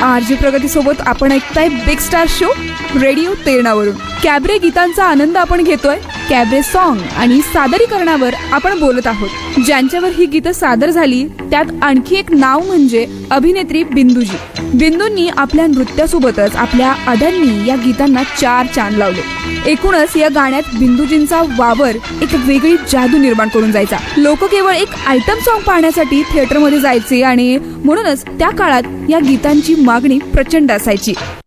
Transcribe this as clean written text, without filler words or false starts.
RG प्रगती सोबत आपण ऐकताय big star show radio तेरणावरून. Cabaret गीतांचा आनंद आपण घेतोय. कॅबरे सॉन्ग आणि सादरीकरणावर आपण बोलत आहोत. ज्यांच्यावर ही गीतं सादर झाली त्यात आणखी एक नाव म्हणजे अभिनेत्री बिंदूजी. बिंदूंनी आपल्या नृत्यासोबतच आपल्या अदांनी या गीतांना 4 चांद लावले. एकूणच या गाण्यात बिंदूजींचा वावर एक वेगळी जादू निर्माण करून जायचा. लोक केवळ एक आयटम सॉन्ग पाहण्यासाठी थिएटरमध्ये जायचे आणि म्हणूनच त्या काळात या गीतांची मागणी प्रचंड असायची.